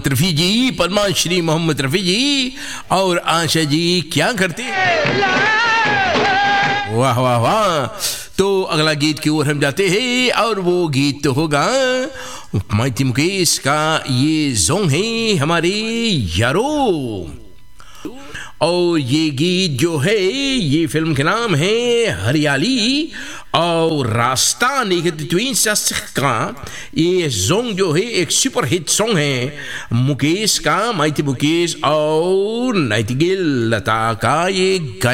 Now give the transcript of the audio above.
मोहम्मद रफ़ी जी, पद्माश्री मोहम्मद रफ़ी जी और आशा जी क्या करते? वाह वाह वाह। तो अगला गीत की ओर हम जाते हैं और वो गीत तो होगा माइटी मुकेश का ये जोंग है हमारे यारो। और ये गीत जो है ये फिल्म के नाम है हरियाली और रास्ता का। ये सॉन्ग जो है एक सुपर हिट सॉन्ग है मुकेश का, माइटी मुकेश और नाइटिंगेल लता का ये